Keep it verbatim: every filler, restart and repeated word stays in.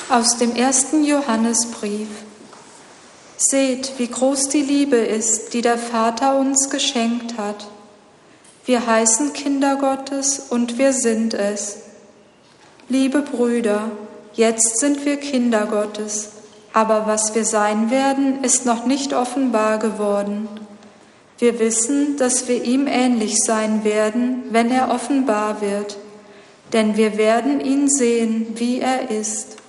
Aus dem ersten Johannesbrief. Seht, wie groß die Liebe ist, die der Vater uns geschenkt hat. Wir heißen Kinder Gottes und wir sind es. Liebe Brüder, jetzt sind wir Kinder Gottes, aber was wir sein werden, ist noch nicht offenbar geworden. Wir wissen, dass wir ihm ähnlich sein werden, wenn er offenbar wird, denn wir werden ihn sehen, wie er ist.